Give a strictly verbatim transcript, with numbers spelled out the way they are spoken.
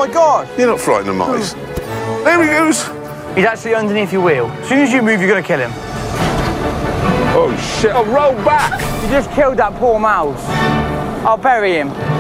my God! You're not frightened of mice. There he goes. He's actually underneath your wheel. As soon as you move, you're going to kill him. Oh, shit. Oh, roll back. You just killed that poor mouse. I'll bury him.